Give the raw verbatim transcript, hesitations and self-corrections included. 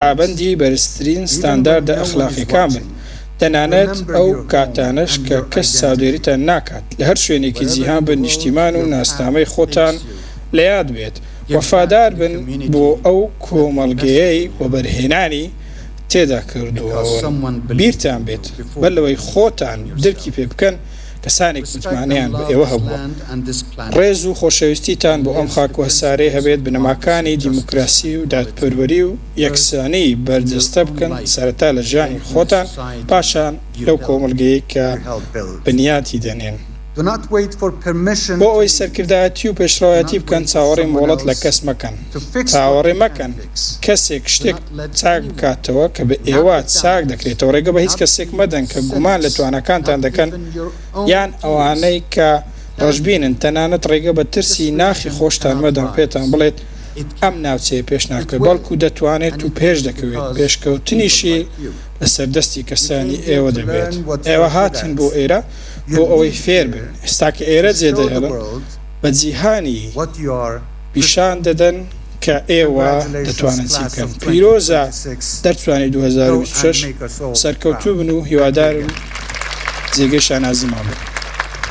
پابەندی بەرزترین ستانداردە ئەخلاقیەکان بن، تەنانەت ئەو کاتانەش کە کەس چاودێریتان ناکات لە هەر شوێنێکی جیهان بن. نیشتیمان و ناسنامەی خۆتان لە یاد بێت، وەفادار بن بۆ ئەو کۆمەڵگەیەی وەبەرهێنانی تێدا کردووە. بیرتان بێت بەر لەوەی خۆتان دەرکی پێ بکەن کەسانێک متمانەیان بە ئێوە هەبووە. ڕێز و خۆشەویستیتان بۆ ئەم خاک و هەسارەی هەبێت بنەماکانی دیموکراسی و دادپەروەری و یەکسانی بەردەستە بکەن سەرەتا لە ژیانی خۆتان، پاشان لەو کۆمەڵگەیەی کە بنیاتی دەنێن. بۆ ئەوەی سەرکردایەتی و پێشڕەوایەتی بکەن چاوەڕێی مۆڵەت لە کەس مەکەن. چاوەڕێ مەکەن کەسێک شتێک چاک بکاتەوە کە بە ئێوە چاک دەکرێتەوە. ڕێگە بە هیچ کەسێک مەدەن کە گومان لە توانەکانتان دەکەن یان ئەوانەی کە ڕەشبینن. تەنانەت ڕێگە بە ترسی ناخی خۆشتان مەدەن پێتان بڵێت ئەم ناوچەیە پێش ناکەوێت، بەڵکو دەتوانێت و پێش دەکەوێت. پێشکەوتنیشی لەسەر دەستی کەسانی ئێوە دەبێت. ئێوە هاتن بۆ ئێرە بۆ ئەوەی فێر بن. ئێستا کە ئێرە جێدەهێڵن بە جیهانی پیشان دەدەن کە ئێوە دەتوانن چی بکەن. پیرۆزە دەرتوانێت دوو هەزار و بیست و شەش سەرکەوتوو بن و هیوادارم جێگەی شانازیمان بن.